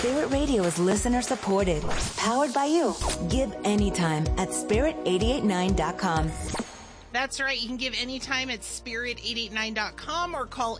Spirit Radio is listener supported. Powered by you. Give anytime at spirit889.com. That's right. You can give anytime at spirit889.com or call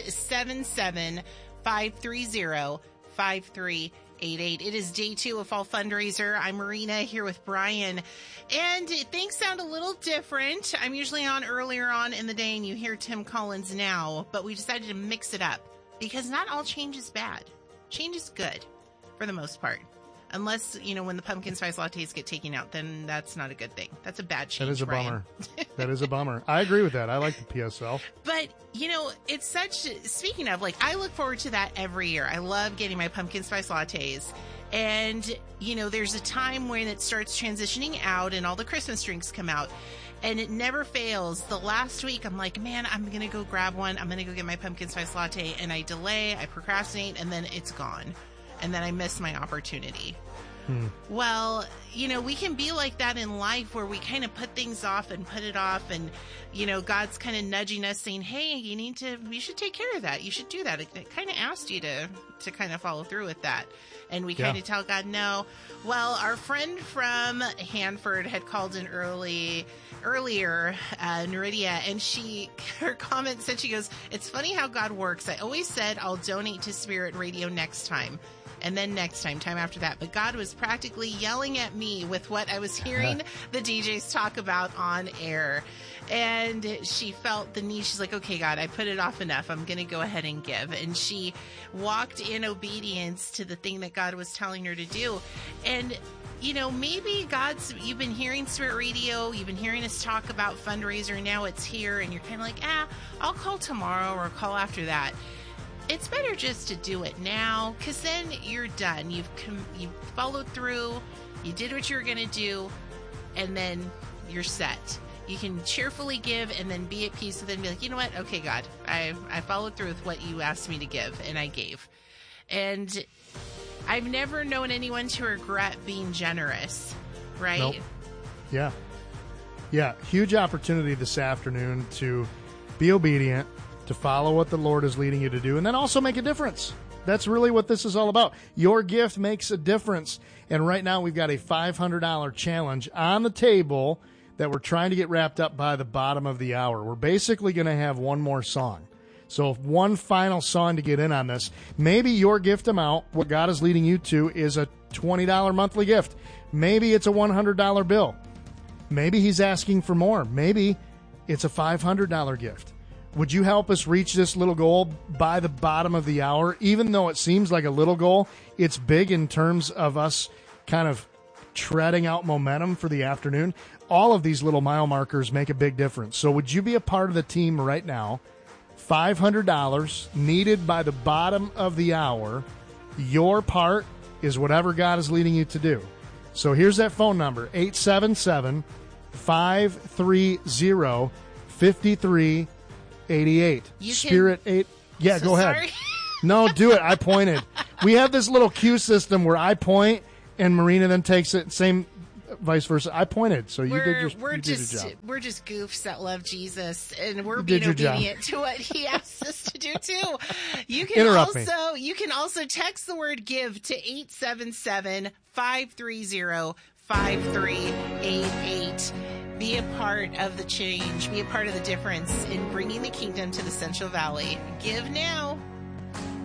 877-530-5388. It is day 2 of Fall Fundraiser. I'm Marina here with Brian. And things sound a little different. I'm usually on earlier on in the day and you hear Tim Collins now, but we decided to mix it up because not all change is bad. Change is good for the most part. Unless, when the pumpkin spice lattes get taken out, then that's not a good thing. That's a bad change. That is a Brian. bummer. That is a bummer. I agree with that. I like the PSL. But, it's speaking of, I look forward to that every year. I love getting my pumpkin spice lattes. And, there's a time when it starts transitioning out and all the Christmas drinks come out. And it never fails. The last week, I'm like, man, I'm going to go grab one. I'm going to go get my pumpkin spice latte. And I delay, I procrastinate, and then it's gone. And then I miss my opportunity. Well, we can be like that in life where we kind of put things off and put it off. And, God's kind of nudging us saying, hey, you should take care of that. You should do that. It kind of asked you to kind of follow through with that. And we kind of tell God no. Well, our friend from Hanford had called in earlier, Neridia, and her comment said, she goes, it's funny how God works. I always said I'll donate to Spirit Radio next time. And then next time after that. But God was practically yelling at me with what I was hearing the DJs talk about on air. And she felt the need. She's like, okay, God, I put it off enough. I'm going to go ahead and give. And she walked in obedience to the thing that God was telling her to do. And maybe you've been hearing Spirit Radio, you've been hearing us talk about fundraiser, now it's here, and you're kind of like, I'll call tomorrow or call after that. It's better just to do it now, because then you're done. You've followed through, you did what you were going to do, and then you're set. You can cheerfully give and then be at peace with it and be like, you know what? Okay, God, I followed through with what you asked me to give, and I gave. And I've never known anyone to regret being generous, right? Nope. Yeah. Yeah. Huge opportunity this afternoon to be obedient, to follow what the Lord is leading you to do, and then also make a difference. That's really what this is all about. Your gift makes a difference. And right now we've got a $500 challenge on the table that we're trying to get wrapped up by the bottom of the hour. We're basically going to have one more song. So one final song to get in on this. Maybe your gift amount, what God is leading you to, is a $20 monthly gift. Maybe it's a $100 bill. Maybe he's asking for more. Maybe it's a $500 gift. Would you help us reach this little goal by the bottom of the hour? Even though it seems like a little goal, it's big in terms of us kind of treading out momentum for the afternoon. All of these little mile markers make a big difference. So would you be a part of the team right now? $500 needed by the bottom of the hour. Your part is whatever God is leading you to do. So here's that phone number, 877-530-5388. Spirit 8. Yeah, go ahead. No, do it. I pointed. We have this little cue system where I point and Marina then takes it. Same, vice versa. I pointed, so you did your job. We're just goofs that love Jesus, and we're being obedient to what He asks us to do too. You can also text the word "give" to 877-530-5388. Be a part of the change. Be a part of the difference in bringing the kingdom to the Central Valley. Give now.